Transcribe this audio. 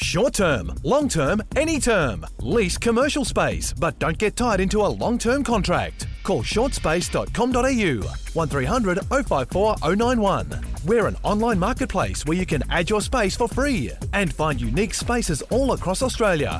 Short term, long term, any term. Lease commercial space, but don't get tied into a long-term contract. Call shortspace.com.au 1300 054 091. We're an online marketplace where you can add your space for free and find unique spaces all across Australia.